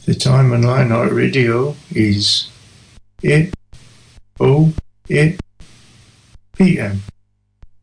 The time on Lionheart Radio is 8:08 p.m.